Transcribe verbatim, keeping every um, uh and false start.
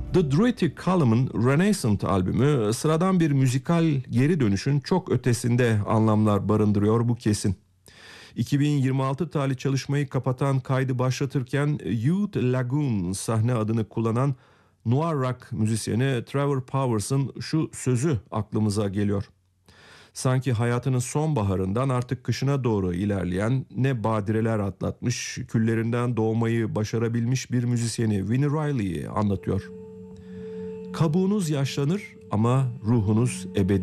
The Druidic Column'ın Renaissance albümü sıradan bir müzikal geri dönüşün çok ötesinde anlamlar barındırıyor, bu kesin. iki bin yirmi altı tarihli çalışmayı kapatan kaydı başlatırken Youth Lagoon sahne adını kullanan noir rock müzisyeni Trevor Powers'ın şu sözü aklımıza geliyor. Sanki hayatının sonbaharından artık kışına doğru ilerleyen, ne badireler atlatmış, küllerinden doğmayı başarabilmiş bir müzisyeni Winnie Riley'i anlatıyor. Kabuğunuz yaşlanır ama ruhunuz ebedi.